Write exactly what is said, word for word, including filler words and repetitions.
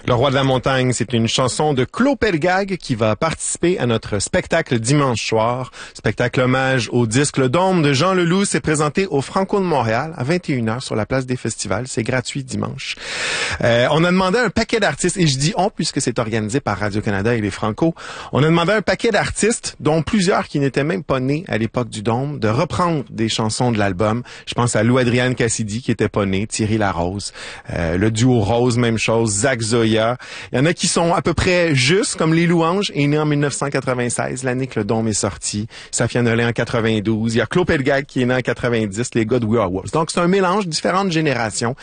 Le roi de la montagne, c'est une chanson de Claude Pelgag qui va participer à notre spectacle dimanche soir. Spectacle hommage au disque Le Dôme de Jean Leloup. C'est présenté au Franco de Montréal à vingt et une heures sur la place des festivals. C'est gratuit dimanche. Euh, on a demandé à un paquet d'artistes, et je dis on puisque c'est organisé par Radio-Canada et les Franco, on a demandé à un paquet d'artistes, dont plusieurs qui n'étaient même pas nés à l'époque du Dôme, de reprendre des chansons de l'album. Je pense à Lou Adrienne Cassidy qui était pas né, Thierry Larose, euh, le duo Rose, même chose, Zach Zoya. Il y en a qui sont à peu près justes, comme Les Louanges, est né en dix-neuf cent quatre-vingt-seize, l'année que le Dôme est sorti. Safia Nolin en quatre-vingt-douze. Il y a Claude Pelgag qui est né en quatre-vingt-dix, les gars de We Are Wolves. Donc c'est un mélange, différentes générations.